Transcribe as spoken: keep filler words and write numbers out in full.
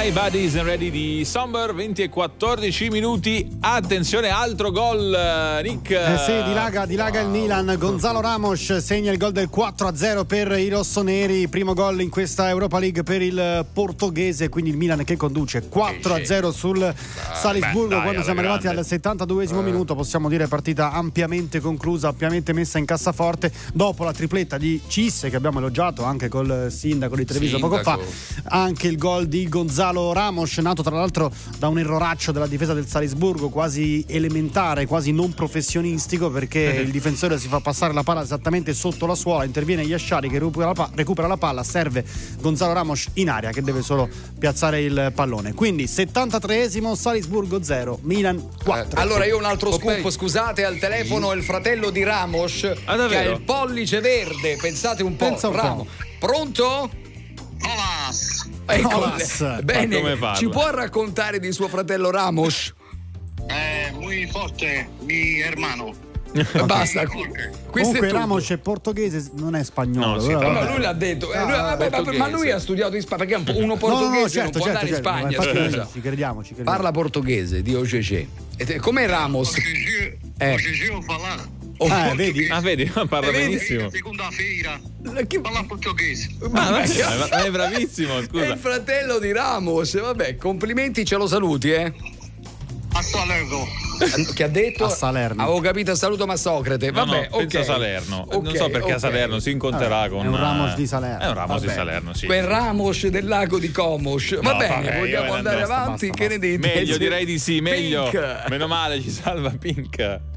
My Body Isn't Ready di Somber, venti e quattordici minuti. Attenzione, altro gol, Nick. Eh sì, dilaga, dilaga wow. il Milan. Gonzalo Ramos segna il gol del quattro a zero per i rossoneri. Primo gol in questa Europa League per il portoghese. Quindi il Milan che conduce quattro a zero sul Salisburgo. Beh, dai, quando siamo arrivati grande. al settantaduesimo eh. minuto, possiamo dire partita ampiamente conclusa, ampiamente messa in cassaforte. Dopo la tripletta di Cisse, che abbiamo elogiato anche col sindaco di Treviso poco fa, anche il gol di Gonzalo Ramos, nato tra l'altro da un erroraccio della difesa del Salisburgo, quasi elementare, quasi non professionistico, perché il difensore si fa passare la palla esattamente sotto la suola, interviene Yashari che recupera la, pa- recupera la palla, serve Gonzalo Ramos in area che deve solo piazzare il pallone. Quindi settantatreesimo, Salisburgo zero, Milan quattro. Eh, allora io un altro scoop, scusate, al telefono il fratello di Ramos, ah, che ha il pollice verde, pensate un po'. Pensa un Ramos. po'. Pronto? Olas. Ecco, bene, ci può raccontare di suo fratello Ramos? Eh, muy forte, mi hermano. Basta. Comunque Ramos è portoghese, non è spagnolo. No, sì, però, ma lui l'ha detto. Eh, lui, ah, vabbè, ma, ma lui ha studiato in Spagna, perché uno portoghese no, no, certo, non può certo, andare certo, in Spagna. Certo, ci crediamo, ci crediamo. Parla portoghese di O C C. Com'è Ramos? Eh. O C C non parla. Oh, ah, vedi? Ah, vedi, parla vedi? benissimo. Seconda-feira. Parla portoghese. Ma, ma è bravissimo, scusa. È il fratello di Ramos. Vabbè, complimenti, ce lo saluti, eh. A Salerno. Che ha detto? A Salerno. Avevo capito, a saluto ma Socrate. Vabbè, no, no, penso okay. a Salerno. Okay, non so perché okay. a Salerno si incontrerà vabbè, con è un Ramos di Salerno. È un Ramos vabbè. di Salerno, sì. Quel Ramos del lago di Comos. Va no, bene, vabbè, vogliamo andare basta, avanti? basta, che ne dite? Meglio, direi di sì, meglio. Pink. Meno male, ci salva Pink.